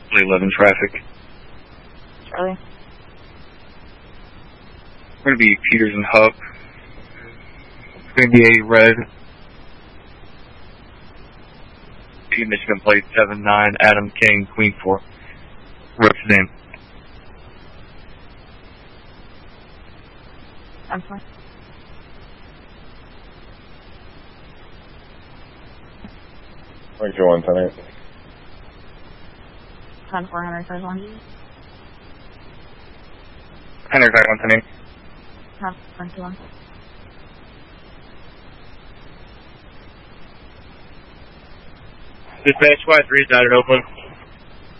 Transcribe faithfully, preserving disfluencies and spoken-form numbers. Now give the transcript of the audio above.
eleven traffic. Charlie. It's going to be Peters and Huck. It's going to be a red. Michigan plate seven nine, Adam King, Queen four. What's his name? I'm sorry. Thank you, one ten eight. ten four hundred first one. Henry back one ten eight. ten twenty-one. Dispatch squad three is out at Oakland.